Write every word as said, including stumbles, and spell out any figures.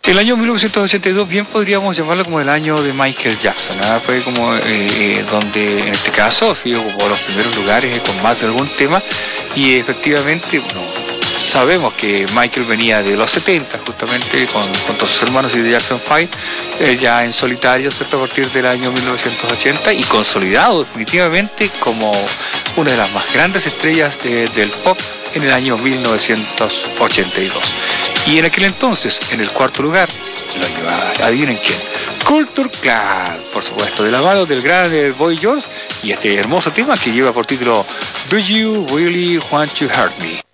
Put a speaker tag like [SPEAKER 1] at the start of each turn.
[SPEAKER 1] El año mil novecientos ochenta y dos bien podríamos llamarlo como el año de Michael Jackson, ¿eh? Fue como eh, eh, donde en este caso sí ocupó los primeros lugares con más de algún tema, y efectivamente, bueno, sabemos que Michael venía de los setenta justamente con, con todos sus hermanos y de Jackson five, eh, ya en solitario, ¿cierto? A partir del año mil novecientos ochenta, y consolidado definitivamente como una de las más grandes estrellas de, del pop en el año mil novecientos ochenta y dos. Y en aquel entonces, en el cuarto lugar, lo llevaba, adivinen quién, Culture Club, por supuesto, de la mano del gran eh, Boy George, y este hermoso tema que lleva por título Do You Really Want to Hurt Me?